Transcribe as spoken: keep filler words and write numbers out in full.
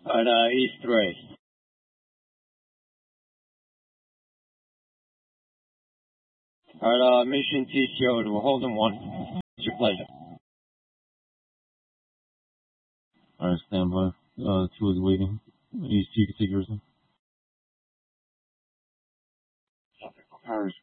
Alright, uh, East three. Alright, uh, mission T C O to Holden one. It's your pleasure. Alright, stand by. Uh, two is waiting. East G configuration. Paris